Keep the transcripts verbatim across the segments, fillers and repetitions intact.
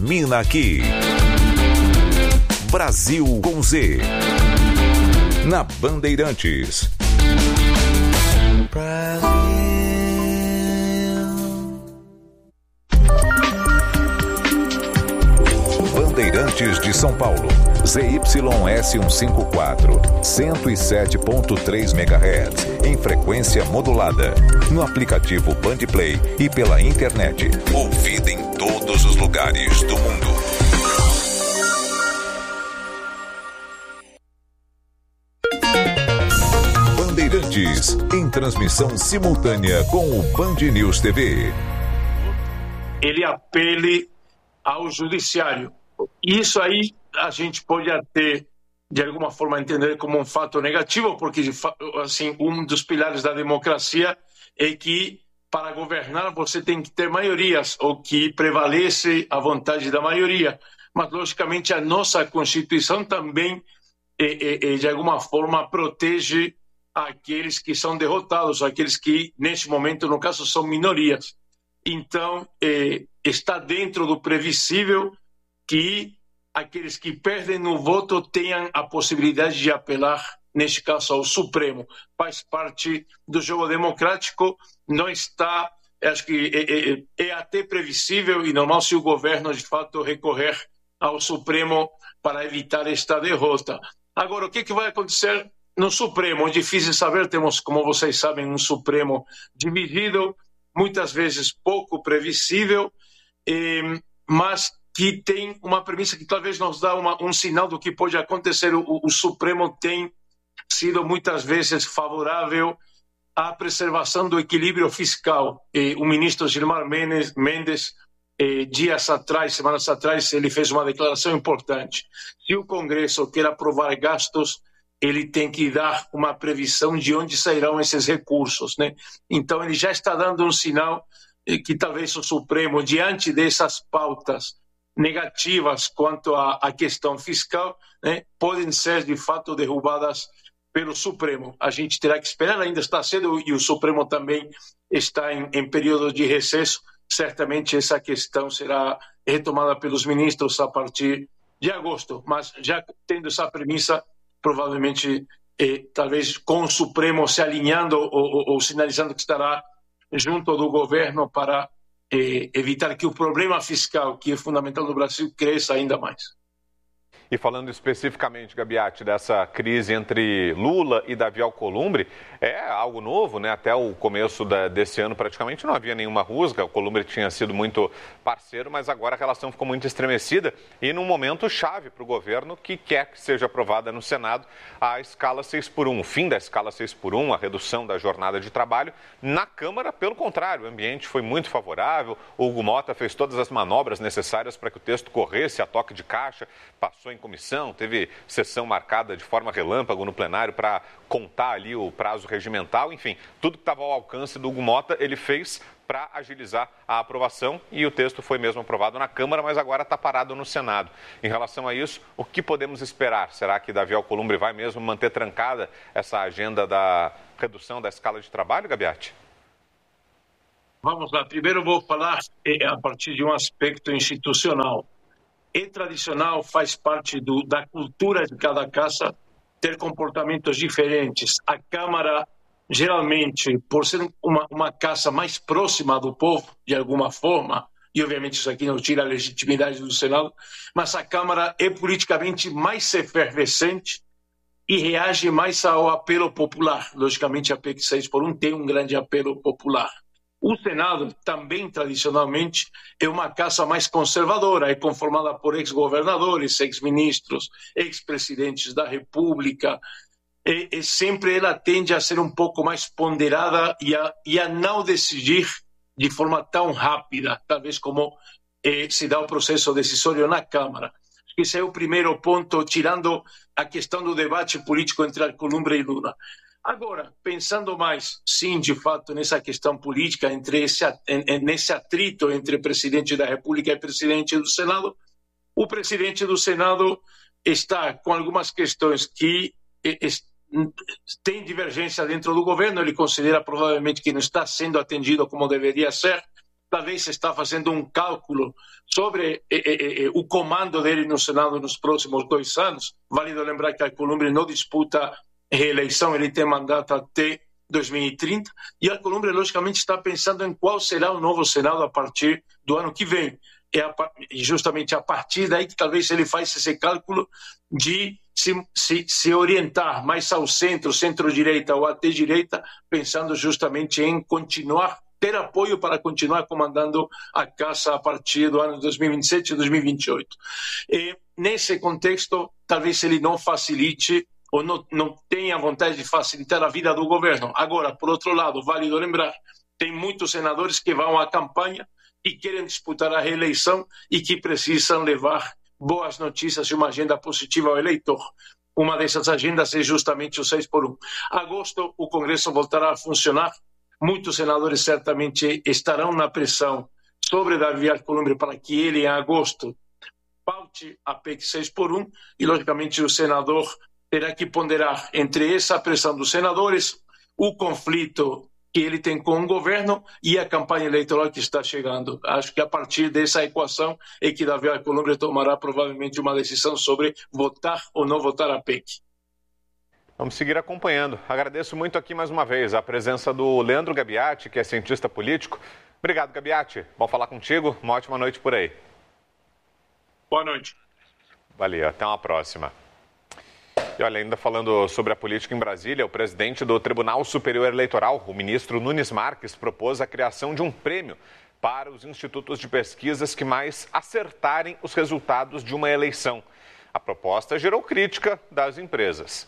termina aqui. Brasil com Z. Na Bandeirantes. Bandeirantes de São Paulo. Z Y S cento e cinquenta e quatro, cento e sete ponto três megahertz, em frequência modulada. No aplicativo Bandplay e pela internet. Ouvida em todos os lugares do mundo. Bandeirantes, em transmissão simultânea com o Band News T V. Ele apele ao judiciário. Isso aí a gente pode até, de alguma forma, entender como um fato negativo, porque assim, um dos pilares da democracia é que, para governar, você tem que ter maiorias, ou que prevalece a vontade da maioria. Mas, logicamente, a nossa Constituição também, é, é, de alguma forma, protege aqueles que são derrotados, aqueles que, neste momento, no caso, são minorias. Então, é, está dentro do previsível que aqueles que perdem no voto tenham a possibilidade de apelar, neste caso, ao Supremo. Faz parte do jogo democrático, não está, acho que é, é, é até previsível e normal se o governo, de fato, recorrer ao Supremo para evitar esta derrota. Agora, o que, que vai acontecer no Supremo? É difícil saber, temos, como vocês sabem, um Supremo dividido, muitas vezes pouco previsível, eh, mas que tem uma premissa que talvez nos dá uma, um sinal do que pode acontecer. O, o Supremo tem sido muitas vezes favorável à preservação do equilíbrio fiscal. E o ministro Gilmar Mendes, Mendes, eh, dias atrás, semanas atrás, ele fez uma declaração importante. Se o Congresso quer aprovar gastos, ele tem que dar uma previsão de onde sairão esses recursos, né? Então, ele já está dando um sinal eh, que talvez o Supremo, diante dessas pautas negativas quanto à, à questão fiscal, né, podem ser, de fato, derrubadas pelo Supremo. A gente terá que esperar, ainda está cedo, e o Supremo também está em, em período de recesso. Certamente essa questão será retomada pelos ministros a partir de agosto, mas já tendo essa premissa, provavelmente, eh, talvez com o Supremo se alinhando ou, ou, ou sinalizando que estará junto do governo para eh, evitar que o problema fiscal, que é fundamental no Brasil, cresça ainda mais. E falando especificamente, Gabiati, dessa crise entre Lula e Davi Alcolumbre, é algo novo, né? Até o começo da, desse ano praticamente não havia nenhuma rusga, o Alcolumbre tinha sido muito parceiro, mas agora a relação ficou muito estremecida e num momento chave para o governo que quer que seja aprovada no Senado a escala seis por um, o fim da escala seis por um, a redução da jornada de trabalho. Na Câmara, pelo contrário, o ambiente foi muito favorável, o Hugo Mota fez todas as manobras necessárias para que o texto corresse a toque de caixa, passou em comissão, teve sessão marcada de forma relâmpago no plenário para contar ali o prazo regimental, enfim, tudo que estava ao alcance do Hugo Mota, ele fez para agilizar a aprovação e o texto foi mesmo aprovado na Câmara, mas agora está parado no Senado. Em relação a isso, o que podemos esperar? Será que Davi Alcolumbre vai mesmo manter trancada essa agenda da redução da escala de trabalho, Gabiati? Vamos lá, primeiro vou falar a partir de um aspecto institucional. É tradicional, faz parte do, da cultura de cada casa ter comportamentos diferentes. A Câmara, geralmente, por ser uma, uma casa mais próxima do povo, de alguma forma, e obviamente isso aqui não tira a legitimidade do Senado, mas a Câmara é politicamente mais efervescente e reage mais ao apelo popular. Logicamente, a P E C seis por um tem um grande apelo popular. O Senado, também tradicionalmente, é uma casa mais conservadora, é conformada por ex-governadores, ex-ministros, ex-presidentes da República. E, e sempre ela tende a ser um pouco mais ponderada e a, e a não decidir de forma tão rápida, talvez como eh, se dá o processo decisório na Câmara. Esse é o primeiro ponto, tirando a questão do debate político entre Alcolumbre e Lula. Agora, pensando mais, sim, de fato, nessa questão política, entre esse, nesse atrito entre presidente da República e presidente do Senado, o presidente do Senado está com algumas questões que têm divergência dentro do governo, ele considera provavelmente que não está sendo atendido como deveria ser, talvez está fazendo um cálculo sobre eh, eh, eh, o comando dele no Senado nos próximos dois anos. Válido lembrar que Alcolumbre não disputa reeleição, ele tem mandato até dois mil e trinta, e Alcolumbre, logicamente, está pensando em qual será o novo Senado a partir do ano que vem. É a, justamente a partir daí que talvez ele faça esse cálculo de se, se, se orientar mais ao centro, centro-direita ou até direita, pensando justamente em continuar, ter apoio para continuar comandando a casa a partir do ano dois mil e vinte e sete e dois mil e vinte e oito. E, nesse contexto, talvez ele não facilite ou não, não tenha vontade de facilitar a vida do governo. Agora, por outro lado, válido lembrar, tem muitos senadores que vão à campanha e querem disputar a reeleição e que precisam levar boas notícias e uma agenda positiva ao eleitor. Uma dessas agendas é justamente o seis por um. Agosto, o Congresso voltará a funcionar. Muitos senadores certamente estarão na pressão sobre Davi Alcolumbre para que ele, em agosto, paute a P E C seis por um e, logicamente, o senador terá que ponderar entre essa pressão dos senadores, o conflito que ele tem com o governo e a campanha eleitoral que está chegando. Acho que a partir dessa equação é que Davi Alcolumbre tomará provavelmente uma decisão sobre votar ou não votar a P E C. Vamos seguir acompanhando. Agradeço muito aqui mais uma vez a presença do Leandro Gabiati, que é cientista político. Obrigado, Gabiati. Bom falar contigo. Uma ótima noite por aí. Boa noite. Valeu, até uma próxima. E olha, ainda falando sobre a política em Brasília, o presidente do Tribunal Superior Eleitoral, o ministro Nunes Marques, propôs a criação de um prêmio para os institutos de pesquisas que mais acertarem os resultados de uma eleição. A proposta gerou crítica das empresas.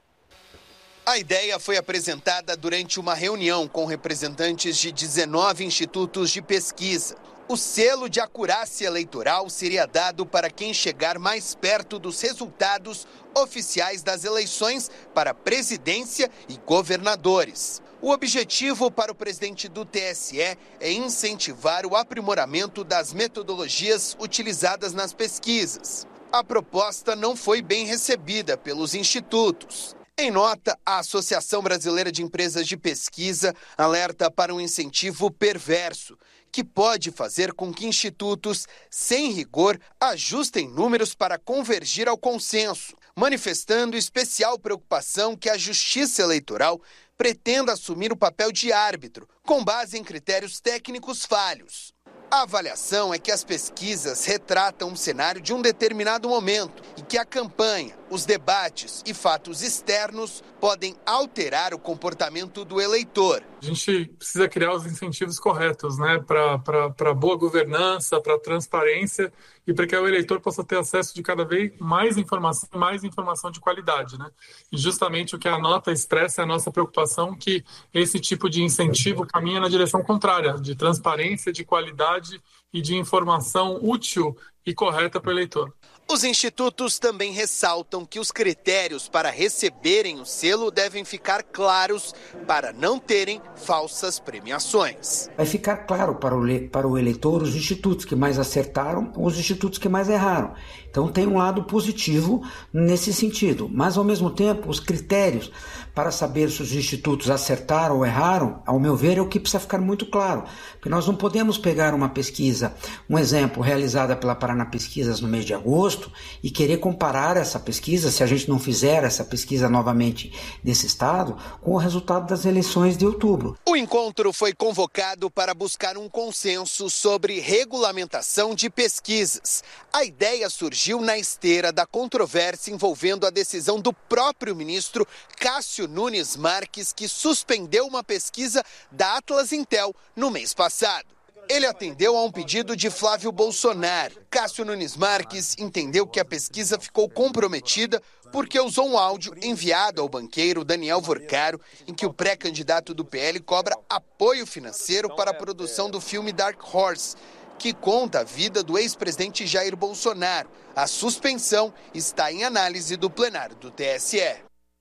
A ideia foi apresentada durante uma reunião com representantes de dezenove institutos de pesquisa. O selo de acurácia eleitoral seria dado para quem chegar mais perto dos resultados oficiais das eleições para presidência e governadores. O objetivo para o presidente do T S E é incentivar o aprimoramento das metodologias utilizadas nas pesquisas. A proposta não foi bem recebida pelos institutos. Em nota, a Associação Brasileira de Empresas de Pesquisa alerta para um incentivo perverso, que pode fazer com que institutos, sem rigor, ajustem números para convergir ao consenso, manifestando especial preocupação que a Justiça Eleitoral pretenda assumir o papel de árbitro, com base em critérios técnicos falhos. A avaliação é que as pesquisas retratam um cenário de um determinado momento e que a campanha, os debates e fatos externos podem alterar o comportamento do eleitor. A gente precisa criar os incentivos corretos, né, para boa governança, para transparência e para que o eleitor possa ter acesso de cada vez mais informação, mais informação de qualidade, né? E justamente o que a nota expressa é a nossa preocupação que esse tipo de incentivo caminha na direção contrária, de transparência, de qualidade e de informação útil e correta para o eleitor. Os institutos também ressaltam que os critérios para receberem o selo devem ficar claros para não terem falsas premiações. Vai ficar claro para o, para o eleitor os institutos que mais acertaram ou os institutos que mais erraram. Então tem um lado positivo nesse sentido, mas ao mesmo tempo os critérios para saber se os institutos acertaram ou erraram, ao meu ver, é o que precisa ficar muito claro. Porque nós não podemos pegar uma pesquisa, um exemplo realizada pela Paraná Pesquisas no mês de agosto e querer comparar essa pesquisa, se a gente não fizer essa pesquisa novamente nesse estado, com o resultado das eleições de outubro. O encontro foi convocado para buscar um consenso sobre regulamentação de pesquisas. A ideia surgiu na esteira da controvérsia envolvendo a decisão do próprio ministro Cássio Nunes Marques, que suspendeu uma pesquisa da Atlas Intel no mês passado. Ele atendeu a um pedido de Flávio Bolsonaro. Cássio Nunes Marques entendeu que a pesquisa ficou comprometida porque usou um áudio enviado ao banqueiro Daniel Vorcaro, em que o pré-candidato do P L cobra apoio financeiro para a produção do filme Dark Horse, que conta a vida do ex-presidente Jair Bolsonaro. A suspensão está em análise do plenário do T S E.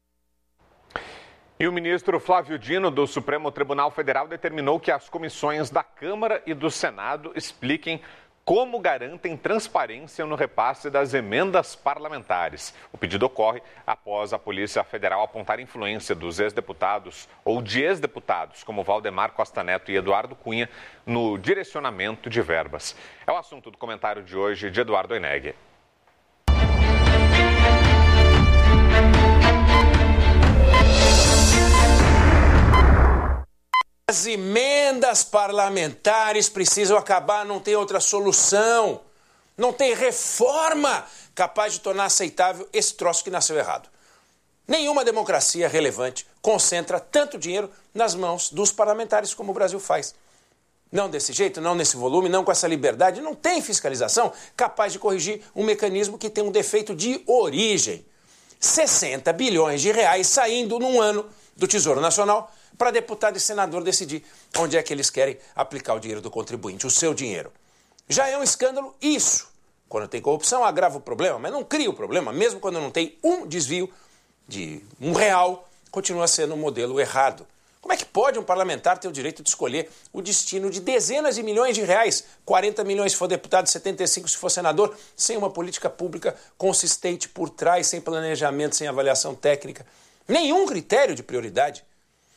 E o ministro Flávio Dino, do Supremo Tribunal Federal, determinou que as comissões da Câmara e do Senado expliquem como garantem transparência no repasse das emendas parlamentares. O pedido ocorre após a Polícia Federal apontar influência dos ex-deputados ou de ex-deputados, como Valdemar Costa Neto e Eduardo Cunha, no direcionamento de verbas. É o assunto do comentário de hoje de Eduardo Oineg. As emendas parlamentares precisam acabar, não tem outra solução. Não tem reforma capaz de tornar aceitável esse troço que nasceu errado. Nenhuma democracia relevante concentra tanto dinheiro nas mãos dos parlamentares como o Brasil faz. Não desse jeito, não nesse volume, não com essa liberdade. Não tem fiscalização capaz de corrigir um mecanismo que tem um defeito de origem. sessenta bilhões de reais saindo num ano do Tesouro Nacional para deputado e senador decidir onde é que eles querem aplicar o dinheiro do contribuinte, o seu dinheiro. Já é um escândalo isso. Quando tem corrupção, agrava o problema, mas não cria o problema, mesmo quando não tem um desvio de um real, continua sendo um modelo errado. Como é que pode um parlamentar ter o direito de escolher o destino de dezenas de milhões de reais, quarenta milhões se for deputado, setenta e cinco se for senador, sem uma política pública consistente por trás, sem planejamento, sem avaliação técnica? Nenhum critério de prioridade.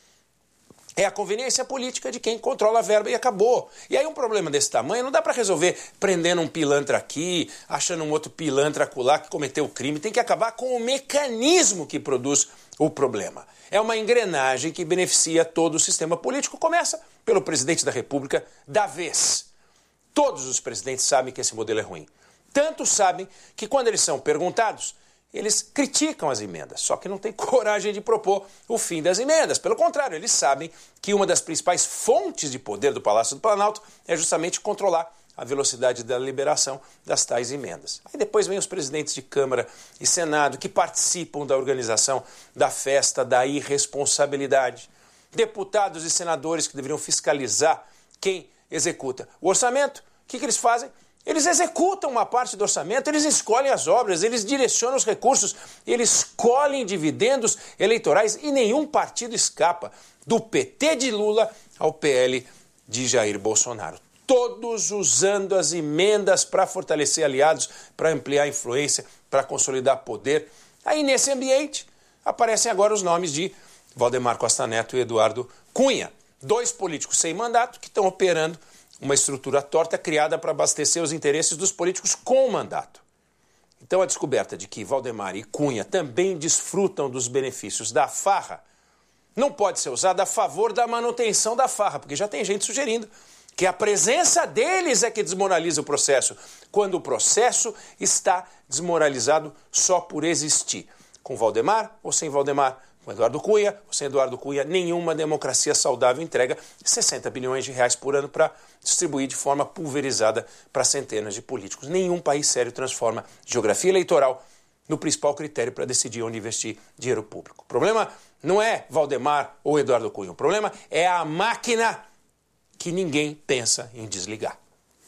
É a conveniência política de quem controla a verba e acabou. E aí um problema desse tamanho não dá para resolver prendendo um pilantra aqui, achando um outro pilantra acolá que cometeu o crime. Tem que acabar com o mecanismo que produz o problema. É uma engrenagem que beneficia todo o sistema político. Começa pelo presidente da República da vez. Todos os presidentes sabem que esse modelo é ruim. Tanto sabem que quando eles são perguntados, eles criticam as emendas, só que não têm coragem de propor o fim das emendas. Pelo contrário, eles sabem que uma das principais fontes de poder do Palácio do Planalto é justamente controlar a velocidade da liberação das tais emendas. Aí depois vem os presidentes de Câmara e Senado que participam da organização da festa da irresponsabilidade. Deputados e senadores que deveriam fiscalizar quem executa o orçamento. O que, que eles fazem? Eles executam uma parte do orçamento, eles escolhem as obras, eles direcionam os recursos, eles colhem dividendos eleitorais e nenhum partido escapa, do P T de Lula ao P L de Jair Bolsonaro. Todos usando as emendas para fortalecer aliados, para ampliar a influência, para consolidar poder. Aí nesse ambiente aparecem agora os nomes de Valdemar Costa Neto e Eduardo Cunha, dois políticos sem mandato que estão operando uma estrutura torta criada para abastecer os interesses dos políticos com mandato. Então a descoberta de que Valdemar e Cunha também desfrutam dos benefícios da farra não pode ser usada a favor da manutenção da farra, porque já tem gente sugerindo que a presença deles é que desmoraliza o processo, quando o processo está desmoralizado só por existir. Com Valdemar ou sem Valdemar? Com Eduardo Cunha ou sem Eduardo Cunha, nenhuma democracia saudável entrega sessenta bilhões de reais por ano para distribuir de forma pulverizada para centenas de políticos. Nenhum país sério transforma geografia eleitoral no principal critério para decidir onde investir dinheiro público. O problema não é Valdemar ou Eduardo Cunha, o problema é a máquina que ninguém pensa em desligar.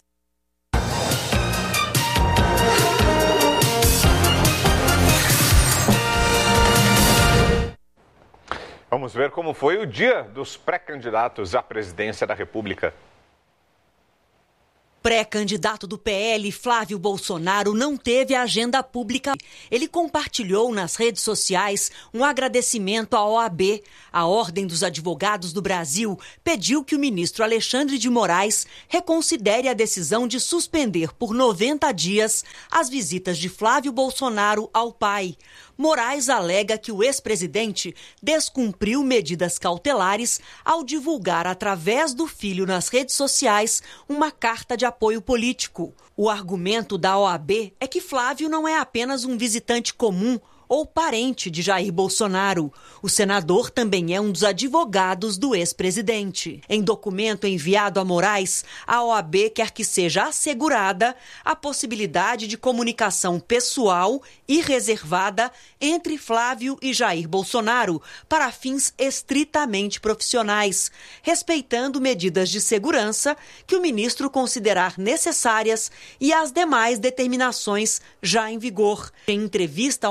Vamos ver como foi o dia dos pré-candidatos à presidência da República. Pré-candidato do P L, Flávio Bolsonaro, não teve agenda pública. Ele compartilhou nas redes sociais um agradecimento à O A B. A Ordem dos Advogados do Brasil pediu que o ministro Alexandre de Moraes reconsidere a decisão de suspender por noventa dias as visitas de Flávio Bolsonaro ao pai. Moraes alega que o ex-presidente descumpriu medidas cautelares ao divulgar através do filho nas redes sociais uma carta de apoio político. O argumento da O A B é que Flávio não é apenas um visitante comum ou parente de Jair Bolsonaro. O senador também é um dos advogados do ex-presidente. Em documento enviado a Moraes, a O A B quer que seja assegurada a possibilidade de comunicação pessoal e reservada entre Flávio e Jair Bolsonaro para fins estritamente profissionais, respeitando medidas de segurança que o ministro considerar necessárias e as demais determinações já em vigor. Em entrevista a uma rádio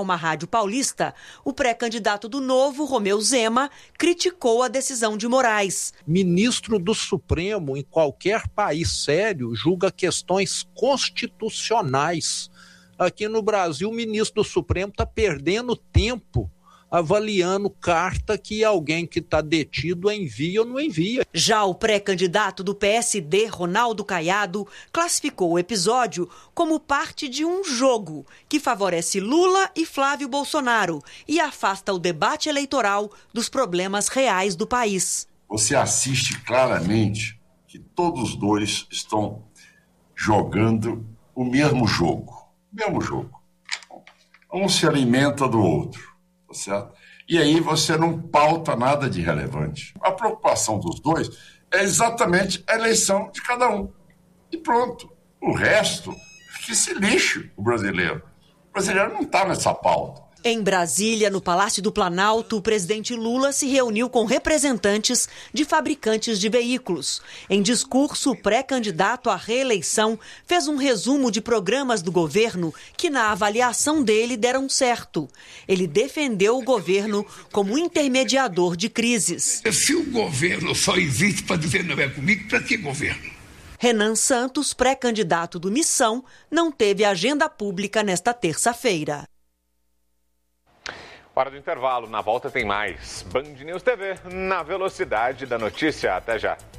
paulista, o pré-candidato do Novo, Romeu Zema, criticou a decisão de Moraes. Ministro do Supremo, em qualquer país sério, julga questões constitucionais. Aqui no Brasil, o ministro do Supremo está perdendo tempo avaliando carta que alguém que está detido envia ou não envia. Já o pré-candidato do P S D, Ronaldo Caiado, classificou o episódio como parte de um jogo que favorece Lula e Flávio Bolsonaro e afasta o debate eleitoral dos problemas reais do país. Você assiste claramente que todos os dois estão jogando o mesmo jogo. O mesmo jogo. Um se alimenta do outro. Certo? E aí você não pauta nada de relevante. A preocupação dos dois é exatamente a eleição de cada um. E pronto. O resto, que se lixe o brasileiro. O brasileiro não está nessa pauta. Em Brasília, no Palácio do Planalto, o presidente Lula se reuniu com representantes de fabricantes de veículos. Em discurso, o pré-candidato à reeleição fez um resumo de programas do governo que, na avaliação dele, deram certo. Ele defendeu o governo como intermediador de crises. Se o governo só existe para dizer não é comigo, para que governo? Renan Santos, pré-candidato do Missão, não teve agenda pública nesta terça-feira. Hora do intervalo, na volta tem mais. Band News T V, na velocidade da notícia. Até já.